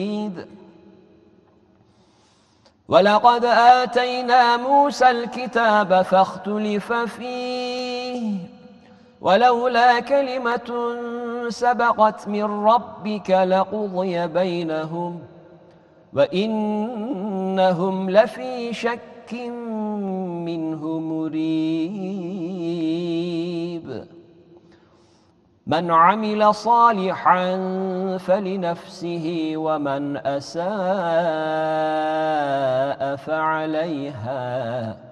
ولقد آتينا موسى الكتاب فاختلف فيه ولولا كلمة سبقت من ربك لقضي بينهم وإنهم لفي شك منه مريب من عمل صالحا فلنفسه ومن أساء فعليها